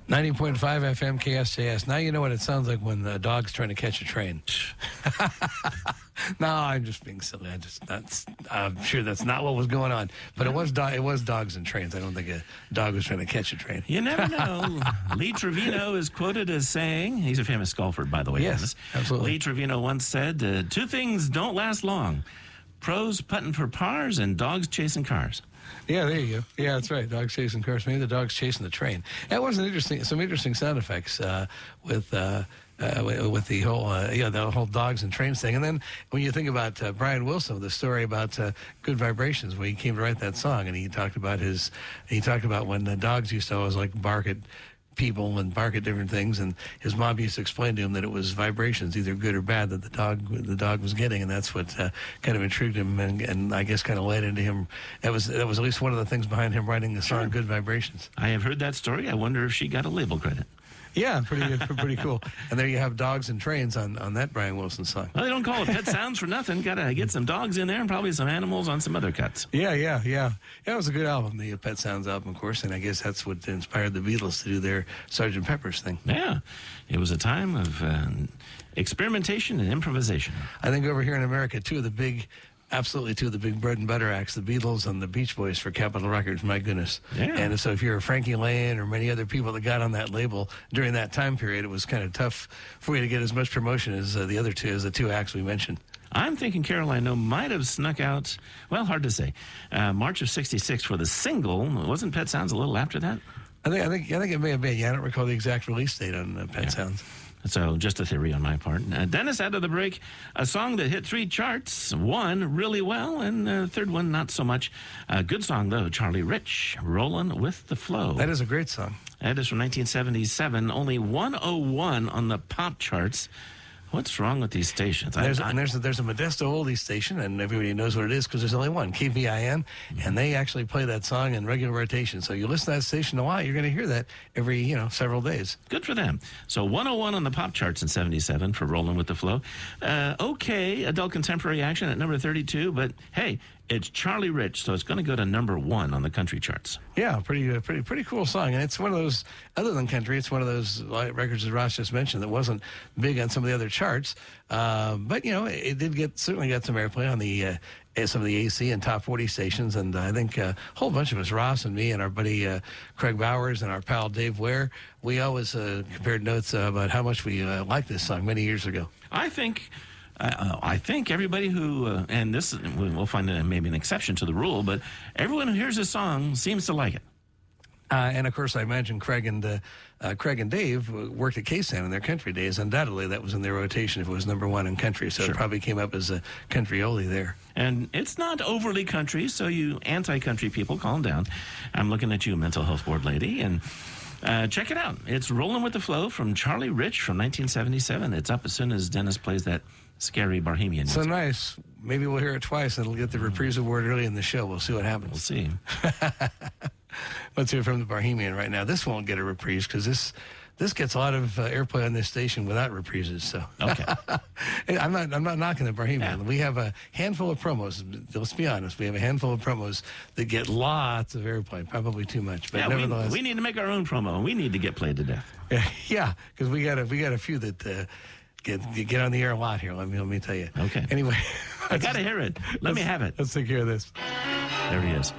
90.5 FM KSJS. Now you know what it sounds like when the dog's trying to catch a train. No, I'm just being silly. I'm sure that's not what was going on. But it was dogs and trains. I don't think a dog was trying to catch a train. You never know. Lee Trevino is quoted as saying, he's a famous golfer, by the way. Yes, absolutely. Lee Trevino once said, two things don't last long. Pros putting for pars and dogs chasing cars. Yeah, there you go. Yeah, that's right. Dogs chasing cars. Maybe the dog's chasing the train. That was some interesting sound effects with the whole dogs and trains thing. And then when you think about Brian Wilson, the story about Good Vibrations, when he came to write that song, and he talked about when the dogs used to always like bark at people and bark at different things, and his mom used to explain to him that it was vibrations, either good or bad, that the dog was getting, and that's what kind of intrigued him, and I guess kind of led into him. That was at least one of the things behind him writing the song Good Vibrations. I have heard that story. I wonder if she got a label credit. Yeah, pretty cool. And there you have dogs and trains on that Brian Wilson song. Well, they don't call it Pet Sounds for nothing. Got to get some dogs in there and probably some animals on some other cuts. Yeah. Yeah, it was a good album, the Pet Sounds album, of course, and I guess that's what inspired the Beatles to do their Sgt. Pepper's thing. Yeah, it was a time of experimentation and improvisation. I think over here in America, two of the big bread and butter acts, the Beatles and the Beach Boys for Capitol Records, my goodness. Yeah. And so if you're a Frankie Lane or many other people that got on that label during that time period, it was kind of tough for you to get as much promotion as the two acts we mentioned. I'm thinking Caroline O might have snuck out, well, hard to say, March of 66 for the single. Wasn't Pet Sounds a little after that? I think it may have been. Yeah, I don't recall the exact release date on Pet Sounds. So just a theory on my part. Dennis, out of the break, a song that hit 3 charts, one really well, and the third one not so much. A good song, though, Charlie Rich, Rollin' with the Flow. That is a great song. That is from 1977, only 101 on the pop charts. What's wrong with these stations? There's a Modesto oldies station, and everybody knows what it is because there's only one, KVIN, and they actually play that song in regular rotation. So you listen to that station a while, you're going to hear that every several days. Good for them. So 101 on the pop charts in 77 for Rollin' with the Flow. Okay, adult contemporary action at number 32, but hey, it's Charlie Rich, so it's going to go to number 1 on the country charts. Yeah, pretty cool song, and it's one of those. Other than country, it's one of those records that Ross just mentioned that wasn't big on some of the other charts, but it did certainly got some airplay on the some of the AC and top 40 stations, and I think a whole bunch of us, Ross and me and our buddy Craig Bowers and our pal Dave Ware, we always compared notes about how much we liked this song many years ago. I think everybody who, and this, we'll find maybe an exception to the rule, but everyone who hears this song seems to like it. And of course, I imagine Craig and Dave worked at K-Sound in their country days. Undoubtedly, that was in their rotation if it was number 1 in country. So It probably came up as a country oldie there. And it's not overly country, so you anti-country people, calm down. I'm looking at you, mental health board lady, and check it out. It's Rollin' with the Flow from Charlie Rich from 1977. It's up as soon as Dennis plays that scary Bohemian music. So nice. Maybe we'll hear it twice, and it'll get the reprise award early in the show. We'll see what happens. We'll see. Let's hear from the Bohemian right now. This won't get a reprise because this gets a lot of airplay on this station without reprises. So okay, I'm not knocking the Bohemian. Yeah. We have a handful of promos. Let's be honest. We have a handful of promos that get lots of airplay, probably too much. But nevertheless, we need to make our own promo, and we need to get played to death. Yeah, because we got a few that. Get on the air a lot here. Let me tell you. Okay. Anyway, I gotta hear it. Let me have it. Let's take care of this. There he is.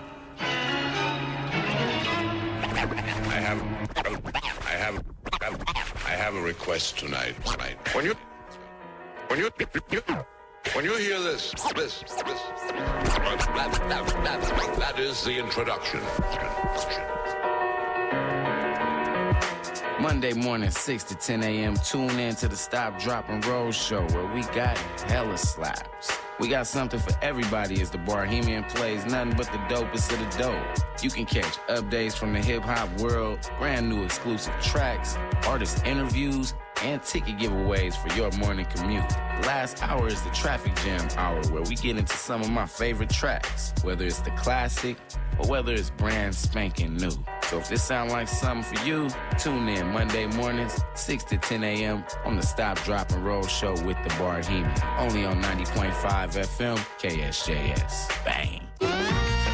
I have a request tonight. When you hear this, that is the introduction. Monday morning, 6 to 10 a.m., tune in to the Stop, Drop, and Roll show where we got hella slaps. We got something for everybody as the Bohemian plays nothing but the dopest of the dope. You can catch updates from the hip-hop world, brand new exclusive tracks, artist interviews, and ticket giveaways for your morning commute. Last hour is the Traffic Jam hour where we get into some of my favorite tracks, whether it's the classic or whether it's brand spanking new. So if this sounds like something for you, tune in Monday mornings, 6 to 10 a.m. on the Stop, Drop, and Roll show with the Bohemian. Only on 90.5 FM, KSJS. Bang.